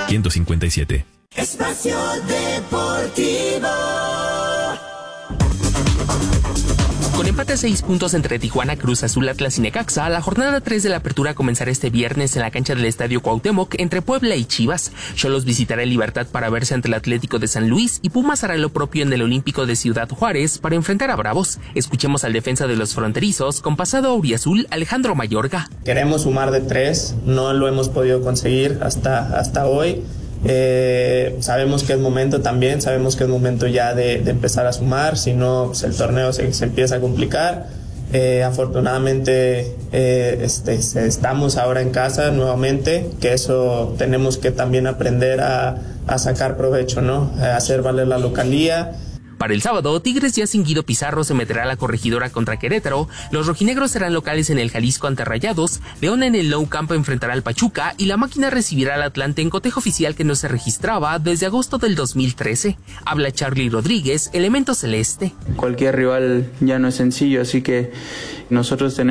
157. Espacio Deportivo. Con empate a 6 puntos entre Tijuana, Cruz Azul, Atlas y Necaxa, la jornada 3 de la apertura comenzará este viernes en la cancha del Estadio Cuauhtémoc entre Puebla y Chivas. Xolos visitará el Libertad para verse ante el Atlético de San Luis y Pumas hará lo propio en el Olímpico de Ciudad Juárez para enfrentar a Bravos. Escuchemos al defensa de los fronterizos con pasado auriazul, Alejandro Mayorga. Queremos sumar de 3, no lo hemos podido conseguir hasta hoy. Sabemos que es momento también, sabemos que es momento ya de empezar a sumar, si no pues el torneo se empieza a complicar. Afortunadamente estamos ahora en casa nuevamente, que eso tenemos que también aprender a sacar provecho, ¿no? A hacer valer la localía. Para el sábado, Tigres ya sin Guido Pizarro se meterá a la Corregidora contra Querétaro, los rojinegros serán locales en el Jalisco ante Rayados, León en el Nou Camp enfrentará al Pachuca y la Máquina recibirá al Atlante en cotejo oficial que no se registraba desde agosto del 2013. Habla Charly Rodríguez, Elemento Celeste. Cualquier rival ya no es sencillo, así que nosotros tenemos